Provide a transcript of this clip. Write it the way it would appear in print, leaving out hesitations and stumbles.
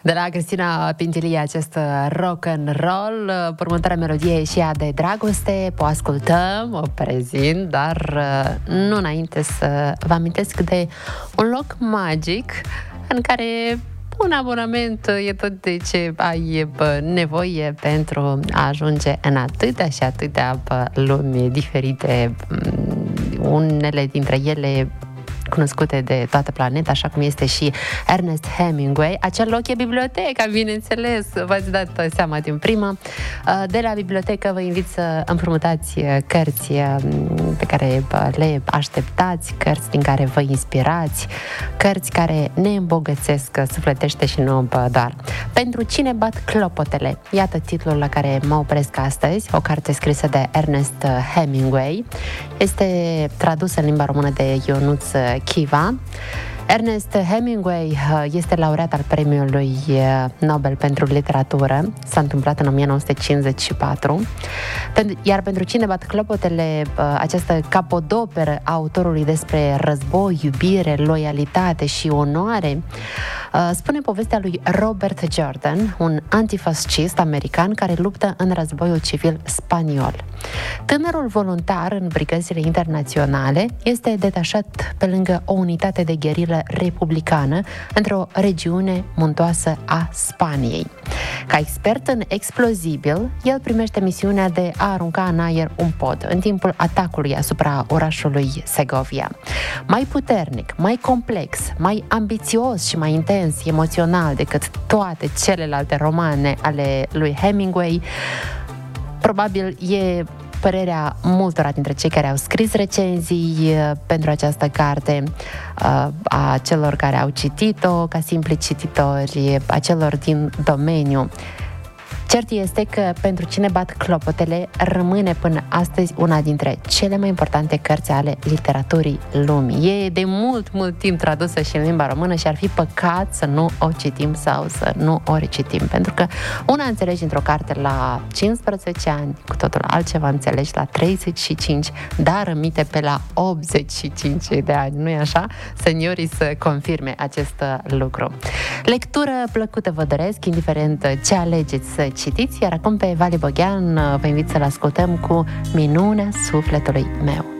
De la Cristina Pintilie, acest rock and roll. Următoarea melodie e și ea de dragoste. O ascultăm, o prezint, dar nu înainte să vă amintesc de un loc magic în care un abonament e tot de ce ai nevoie pentru a ajunge în atâtea și atâtea lumi diferite, unele dintre ele cunoscute de toată planeta, așa cum este și Ernest Hemingway. Acel loc e biblioteca, bineînțeles, v-ați dat seama din prima. De la bibliotecă vă invit să împrumutați cărți pe care le așteptați, cărți din care vă inspirați, cărți care ne îmbogățesc sufletește și nu doar. Pentru cine bat clopotele? Iată titlul la care mă opresc astăzi, o carte scrisă de Ernest Hemingway. Este tradusă în limba română de Ionuț Chiva. Ernest Hemingway este laureat al premiului Nobel pentru literatură. S-a întâmplat în 1954. Iar pentru cine bat clopotele, această capodoperă a autorului despre război, iubire, loialitate și onoare, spune povestea lui Robert Jordan, un antifascist american care luptă în războiul civil spaniol. Tânărul voluntar în brigăzile internaționale este detașat pe lângă o unitate de gherilă republicană într-o regiune muntoasă a Spaniei. Ca expert în explozibil, el primește misiunea de a arunca în aer un pod în timpul atacului asupra orașului Segovia. Mai puternic, mai complex, mai ambițios și mai intens emoțional decât toate celelalte romane ale lui Hemingway, probabil e părerea multora dintre cei care au scris recenzii pentru această carte, a celor care au citit-o ca simpli cititori, a celor din domeniu. Cert este că pentru cine bat clopotele rămâne până astăzi una dintre cele mai importante cărți ale literaturii lumii. E de mult timp tradusă și în limba română și ar fi păcat să nu o citim sau să nu o recitim, pentru că una înțelegi într-o carte la 15 ani, cu totul altceva înțelegi la 35, dar rămite pe la 85 de ani, nu-i așa? Seniorii să confirme acest lucru. Lectură plăcută vă doresc, indiferent ce alegeți să citiți, iar acum pe Vali Boghean vă invit să-l ascultăm cu Minunea sufletului meu.